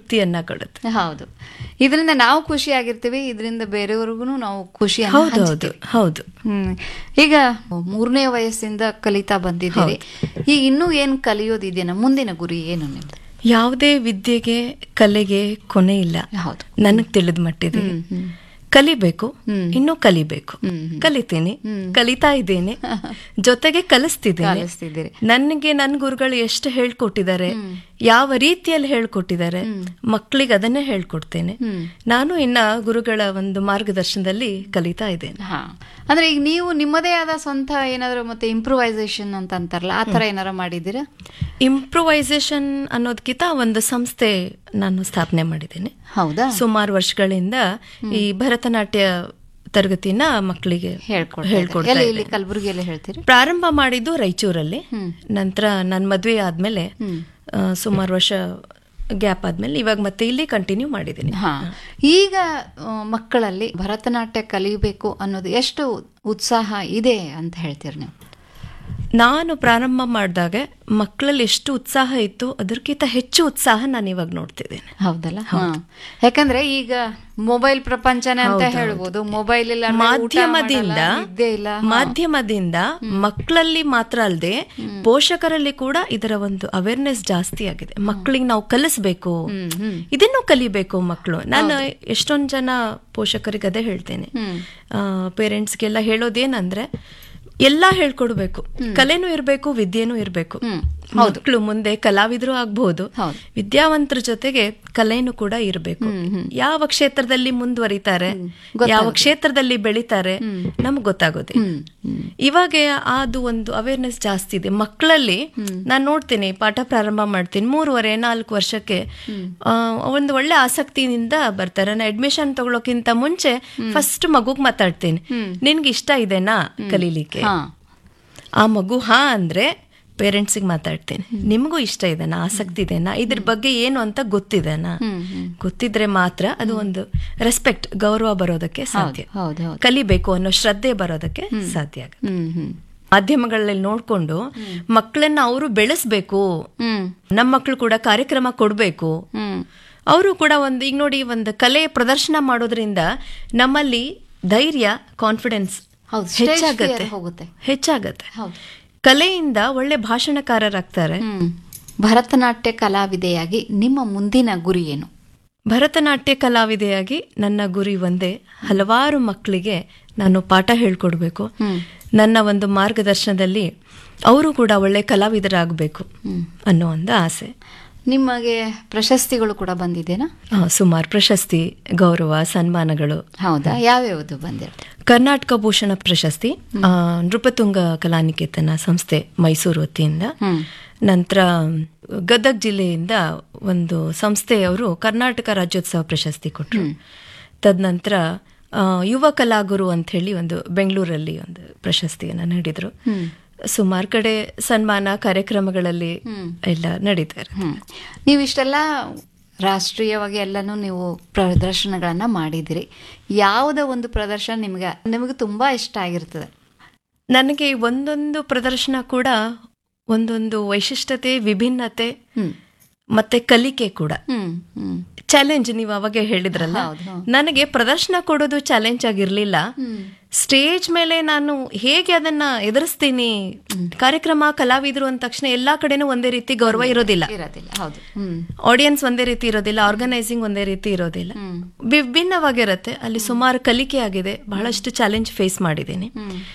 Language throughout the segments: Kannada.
ತೃಪ್ತಿಯನ್ನ ಕೊಡುತ್ತೆ. ಹೌದು, ಇದರಿಂದ ನಾವು ಖುಷಿ ಆಗಿರ್ತೀವಿ, ಇದರಿಂದ ಬೇರೆಯವ್ರಿಗೂ ನಾವು ಖುಷಿ. ಹೌದು. ಈಗ 3ನೇ ವಯಸ್ಸಿಂದ ಕಲಿತಾ ಬಂದಿದ್ದೀರಿ, ಈಗ ಇನ್ನೂ ಏನ್ ಕಲಿಯೋದಿದೆಯಾ? ಮುಂದಿನ ಗುರಿ ಏನು ನಿಮ್ದು? ಯಾವುದೇ ವಿದ್ಯೆಗೆ ಕಲೆಗೆ ಕೊನೆ ಇಲ್ಲ. ಹೌದು, ನನಗ್ ತಿಳಿದ ಮಟ್ಟಿದೆ. ಕಲಿಬೇಕು, ಇನ್ನೂ ಕಲಿಬೇಕು. ಕಲಿತೀನಿ, ಕಲಿತಾ ಇದ್ದೇನೆ, ಜೊತೆಗೆ ಕಲಿಸ್ತಿದ್ದೇನೆ. ನನಗೆ ನನ್ನ ಗುರುಗಳು ಎಷ್ಟು ಹೇಳ್ಕೊಟ್ಟಿದ್ದಾರೆ, ಯಾವ ರೀತಿಯಲ್ಲಿ ಹೇಳ್ಕೊಟ್ಟಿದ್ದಾರೆ, ಮಕ್ಕಳಿಗೆ ಅದನ್ನೇ ಹೇಳ್ಕೊಡ್ತೇನೆ. ನಾನು ಇನ್ನ ಗುರುಗಳ ಒಂದು ಮಾರ್ಗದರ್ಶನದಲ್ಲಿ ಕಲಿತಾ ಇದ್ದೇನೆ. ಅಂದ್ರೆ ಈಗ ನೀವು ನಿಮ್ಮದೇ ಆದ ಸ್ವಂತ ಏನಾದ್ರು ಮತ್ತೆ ಇಂಪ್ರೂವೈಸೇಷನ್ ಅಂತ ಅಂತಾರಲ್ಲ, ಆ ತರ ಏನಾರ ಮಾಡಿದ್ದೀರಾ? ಇಂಪ್ರೂವೈಸೇಷನ್ ಅನ್ನೋದಕ್ಕಿಂತ ಒಂದು ಸಂಸ್ಥೆ ನಾನು ಸ್ಥಾಪನೆ ಮಾಡಿದ್ದೇನೆ. ಹೌದಾ? ಸುಮಾರು ವರ್ಷಗಳಿಂದ ಈ ಭರತನಾಟ್ಯ ತರಗತಿನ ಮಕ್ಕಳಿಗೆ ಹೇಳ್ಕೊಡ್ತಾ ಇಲ್ಲಿ ಕಲಬುರಗಿಯಲ್ಲಿ ಹೇಳ್ತೀರಿ? ಪ್ರಾರಂಭ ಮಾಡಿದ್ದು ರಾಯಚೂರಲ್ಲಿ. ನಂತರ ನನ್ನ ಮದುವೆ ಆದ್ಮೇಲೆ ಸುಮಾರು ವರ್ಷ ಗ್ಯಾಪ್ ಆದ್ಮೇಲೆ ಇವಾಗ ಮತ್ತೆ ಇಲ್ಲಿ ಕಂಟಿನ್ಯೂ ಮಾಡಿದ್ದೀನಿ. ಈಗ ಮಕ್ಕಳಲ್ಲಿ ಭರತನಾಟ್ಯ ಕಲಿಯಬೇಕು ಅನ್ನೋದು ಎಷ್ಟು ಉತ್ಸಾಹ ಇದೆ ಅಂತ ಹೇಳ್ತೀರಿ ನೀವು? ನಾನು ಪ್ರಾರಂಭ ಮಾಡಿದಾಗ ಮಕ್ಕಳಲ್ಲಿ ಎಷ್ಟು ಉತ್ಸಾಹ ಇತ್ತು, ಅದಕ್ಕಿಂತ ಹೆಚ್ಚು ಉತ್ಸಾಹ ನಾನು ಇವಾಗ ನೋಡ್ತಿದ್ದೇನೆ. ಹೌದಲ್ಲ? ಯಾಕಂದ್ರೆ ಈಗ ಮೊಬೈಲ್ ಪ್ರಪಂಚನೇ ಅಂತ ಹೇಳ್ಬೋದು. ಮೊಬೈಲ್ ಮಾಧ್ಯಮದಿಂದ ಮಕ್ಕಳಲ್ಲಿ ಮಾತ್ರ ಅಲ್ಲದೆ ಪೋಷಕರಲ್ಲಿ ಕೂಡ ಇದರ ಒಂದು ಅವೇರ್ನೆಸ್ ಜಾಸ್ತಿ ಆಗಿದೆ. ಮಕ್ಕಳಿಗೆ ನಾವು ಕಲಿಸ್ಬೇಕು, ಇದನ್ನು ಕಲಿಬೇಕು ಮಕ್ಕಳು. ನಾನು ಎಷ್ಟೊಂದು ಜನ ಪೋಷಕರಿಗೆ ಅದೇ ಹೇಳ್ತೇನೆ, ಪೇರೆಂಟ್ಸ್ಗೆಲ್ಲ ಹೇಳೋದೇನಂದ್ರೆ ಎಲ್ಲಾ ಹೇಳ್ಕೊಡ್ಬೇಕು, ಕಲೆನೂ ಇರ್ಬೇಕು, ವಿದ್ಯೆನೂ ಇರ್ಬೇಕು. ಮಕ್ಕಳು ಮುಂದೆ ಕಲಾವಿದರು ಆಗ್ಬಹುದು, ವಿದ್ಯಾವಂತರ ಜೊತೆಗೆ ಕಲೆನೂ ಕೂಡ ಇರಬೇಕು. ಯಾವ ಕ್ಷೇತ್ರದಲ್ಲಿ ಮುಂದುವರಿತಾರೆ, ಯಾವ ಕ್ಷೇತ್ರದಲ್ಲಿ ಬೆಳಿತಾರೆ ನಮ್ಗೆ ಗೊತ್ತಾಗೋದೆ. ಇವಾಗ ಅದು ಒಂದು ಅವೇರ್ನೆಸ್ ಜಾಸ್ತಿ ಇದೆ ಮಕ್ಕಳಲ್ಲಿ. ನಾನು ನೋಡ್ತೀನಿ, ಪಾಠ ಪ್ರಾರಂಭ ಮಾಡ್ತೀನಿ 3-4 ವರ್ಷಕ್ಕೆ ಒಂದು ಒಳ್ಳೆ ಆಸಕ್ತಿಯಿಂದ ಬರ್ತಾರೆ. ನಾನು ಅಡ್ಮಿಷನ್ ತಗೊಳ್ಳೋಕ್ಕಿಂತ ಮುಂಚೆ ಫಸ್ಟ್ ಮಗುಗ್ ಮಾತಾಡ್ತೀನಿ, ನಿನ್ಗೆ ಇಷ್ಟ ಇದೆನಾ ಕಲೀಲಿಕ್ಕೆ? ಆ ಮಗು ಹಾ ಅಂದ್ರೆ ಪೇರೆಂಟ್ಸಿಗೆ ಮಾತಾಡ್ತೇನೆ, ನಿಮಗೂ ಇಷ್ಟ ಇದೆನಾ, ಆಸಕ್ತಿ ಇದೆನಾ, ಇದ್ರ ಬಗ್ಗೆ ಏನು ಅಂತ ಗೊತ್ತಿದೆನಾ? ಗೊತ್ತಿದ್ರೆ ಮಾತ್ರ ಅದು ಒಂದು ರೆಸ್ಪೆಕ್ಟ್, ಗೌರವ ಬರೋದಕ್ಕೆ ಸಾಧ್ಯ. ಕಲಿಬೇಕು ಅನ್ನೋ ಶ್ರದ್ಧೆ ಬರೋದಕ್ಕೆ ಸಾಧ್ಯ ಆಗುತ್ತೆ. ಮಾಧ್ಯಮಗಳಲ್ಲಿ ನೋಡ್ಕೊಂಡು ಮಕ್ಕಳನ್ನ ಅವರು ಬೆಳೆಸ್ಬೇಕು, ನಮ್ಮ ಮಕ್ಕಳು ಕೂಡ ಕಾರ್ಯಕ್ರಮ ಕೊಡ್ಬೇಕು. ಅವರು ಕೂಡ ಒಂದು ಈಗ ನೋಡಿ, ಒಂದು ಕಲೆ ಪ್ರದರ್ಶನ ಮಾಡೋದ್ರಿಂದ ನಮ್ಮಲ್ಲಿ ಧೈರ್ಯ, ಕಾನ್ಫಿಡೆನ್ಸ್ ಹೆಚ್ಚಾಗತ್ತೆ. ಕಲೆಯಿಂದ ಒಳ್ಳೆ ಭಾಷಣಕಾರರಾಗ್ತಾರೆ. ಭರತನಾಟ್ಯ ಕಲಾವಿದೆಯಾಗಿ ನಿಮ್ಮ ಮುಂದಿನ ಗುರಿ ಏನು? ಭರತನಾಟ್ಯ ಕಲಾವಿದೆಯಾಗಿ ನನ್ನ ಗುರಿ ಒಂದೇ, ಹಲವಾರು ಮಕ್ಕಳಿಗೆ ನಾನು ಪಾಠ ಹೇಳ್ಕೊಡ್ಬೇಕು. ನನ್ನ ಒಂದು ಮಾರ್ಗದರ್ಶನದಲ್ಲಿ ಅವರು ಕೂಡ ಒಳ್ಳೆ ಕಲಾವಿದರಾಗಬೇಕು ಅನ್ನೋ ಒಂದು ಆಸೆ. ನಿಮಗೆ ಪ್ರಶಸ್ತಿಗಳು ಕೂಡ ಬಂದಿದೆನಾ? ಸುಮಾರು ಪ್ರಶಸ್ತಿ, ಗೌರವ, ಸನ್ಮಾನಗಳು. ಹೌದಾ? ಯಾವ್ಯಾವುದು ಬಂದಿದೆ? ಕರ್ನಾಟಕ ಭೂಷಣ ಪ್ರಶಸ್ತಿ ನೃಪತುಂಗ ಕಲಾನಿಕೇತನ ಸಂಸ್ಥೆ ಮೈಸೂರು ವತಿಯಿಂದ. ನಂತರ ಗದಗ ಜಿಲ್ಲೆಯಿಂದ ಒಂದು ಸಂಸ್ಥೆಯವರು ಕರ್ನಾಟಕ ರಾಜ್ಯೋತ್ಸವ ಪ್ರಶಸ್ತಿ ಕೊಟ್ಟರು. ತದನಂತರ ಯುವ ಕಲಾಗುರು ಅಂತ ಹೇಳಿ ಒಂದು ಬೆಂಗಳೂರಲ್ಲಿ ಒಂದು ಪ್ರಶಸ್ತಿಯನ್ನು ನೀಡಿದ್ರು. ಸುಮಾರು ಕಡೆ ಸನ್ಮಾನ ಕಾರ್ಯಕ್ರಮಗಳಲ್ಲಿ ಎಲ್ಲ ನಡೀತಾರೆ. ನೀವಿಷ್ಟೆಲ್ಲ ರಾಷ್ಟ್ರೀಯವಾಗಿ ಎಲ್ಲನೂ ನೀವು ಪ್ರದರ್ಶನಗಳನ್ನ ಮಾಡಿದಿರಿ. ಯಾವುದೋ ಒಂದು ಪ್ರದರ್ಶನ ನಿಮಗೆ ತುಂಬಾ ಇಷ್ಟ ಆಗಿರ್ತದೆ? ನನಗೆ ಒಂದೊಂದು ಪ್ರದರ್ಶನ ಕೂಡ ಒಂದೊಂದು ವೈಶಿಷ್ಟ್ಯತೆ, ವಿಭಿನ್ನತೆ ಮತ್ತೆ ಕಲಿಕೆ ಕೂಡ. ಚಾಲೆಂಜ್ ನೀವು ಅವಾಗ ಹೇಳಿದ್ರಲ್ಲ, ನನಗೆ ಪ್ರದರ್ಶನ ಕೊಡೋದು ಚಾಲೆಂಜ್ ಆಗಿರ್ಲಿಲ್ಲ. ಸ್ಟೇಜ್ ಮೇಲೆ ನಾನು ಹೇಗೆ ಅದನ್ನ ಎದುರಿಸ್ತೀನಿ. ಕಾರ್ಯಕ್ರಮ, ಕಲಾವಿದರು ಅಂದ ತಕ್ಷಣ ಎಲ್ಲಾ ಕಡೆನೂ ಒಂದೇ ರೀತಿ ಗೌರವ ಇರೋದಿಲ್ಲ, ಆಡಿಯನ್ಸ್ ಒಂದೇ ರೀತಿ ಇರೋದಿಲ್ಲ, ಆರ್ಗನೈಸಿಂಗ್ ಒಂದೇ ರೀತಿ ಇರೋದಿಲ್ಲ, ವಿಭಿನ್ನವಾಗಿರುತ್ತೆ. ಅಲ್ಲಿ ಸುಮಾರು ಕಲಿಕೆ ಆಗಿದೆ, ಬಹಳಷ್ಟು ಚಾಲೆಂಜ್ ಫೇಸ್ ಮಾಡಿದ್ದೀನಿ.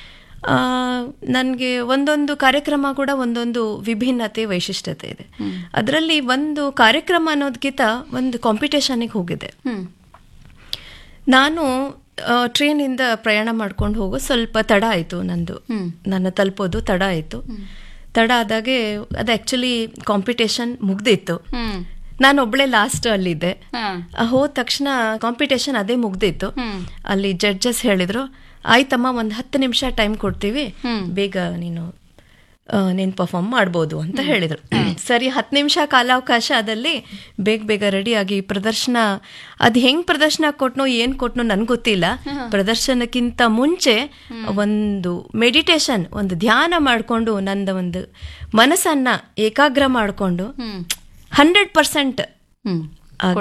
ನನಗೆ ಒಂದೊಂದು ಕಾರ್ಯಕ್ರಮ ಕೂಡ ಒಂದೊಂದು ವಿಭಿನ್ನತೆ, ವೈಶಿಷ್ಟ್ಯತೆ ಇದೆ. ಅದರಲ್ಲಿ ಒಂದು ಕಾರ್ಯಕ್ರಮ ಅನ್ನೋದಕ್ಕಿಂತ ಒಂದು ಕಾಂಪಿಟೇಷನ್ಗೆ ಹೋಗಿದೆ. ನಾನು ಟ್ರೈನಿಂದ ಪ್ರಯಾಣ ಮಾಡ್ಕೊಂಡು ಹೋಗೋ ಸ್ವಲ್ಪ ತಡ ಆಯಿತು. ನನ್ನ ತಲುಪೋದು ತಡ ಆಯಿತು. ತಡ ಆದಾಗೆ ಅದು ಆ್ಯಕ್ಚುಲಿ ಕಾಂಪಿಟೇಷನ್ ಮುಗ್ದಿತ್ತು. ನಾನು ಒಬ್ಳೆ ಲಾಸ್ಟ್ ಅಲ್ಲಿದ್ದೆ. ಹೋದ ತಕ್ಷಣ ಕಾಂಪಿಟೇಷನ್ ಅದೇ ಮುಗ್ದಿತ್ತು. ಅಲ್ಲಿ ಜಡ್ಜಸ್ ಹೇಳಿದ್ರು, ಆಯ್ತಮ್ಮ, ಒಂದು 10 ನಿಮಿಷ ಟೈಮ್ ಕೊಡ್ತೀವಿ, ಬೇಗ ನೀನು ಪರ್ಫಾರ್ಮ್ ಮಾಡ್ಬೋದು ಅಂತ ಹೇಳಿದ್ರು. ಸರಿ, 10 ನಿಮಿಷ ಕಾಲಾವಕಾಶ. ಅದಲ್ಲಿ ಬೇಗ ರೆಡಿಯಾಗಿ ಪ್ರದರ್ಶನ, ಅದು ಹೆಂಗ್ ಪ್ರದರ್ಶನ ಕೊಟ್ನೋ ಏನ್ ಕೊಟ್ನೋ ನನ್ಗೆ ಗೊತ್ತಿಲ್ಲ. ಪ್ರದರ್ಶನಕ್ಕಿಂತ ಮುಂಚೆ ಒಂದು ಮೆಡಿಟೇಷನ್, ಒಂದು ಧ್ಯಾನ ಮಾಡಿಕೊಂಡು ನನ್ನ ಒಂದು ಮನಸ್ಸನ್ನ ಏಕಾಗ್ರ ಮಾಡಿಕೊಂಡು 100%